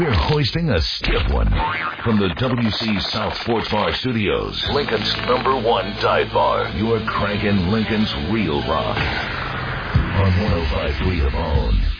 We're hoisting a stiff one from the WC South Sports Bar Studios. Lincoln's #1 dive bar. You're cranking Lincoln's real rock on 105.3 The Bone.